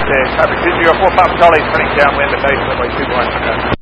copy 204 Papa Charlie, turning downwind at base runway 21.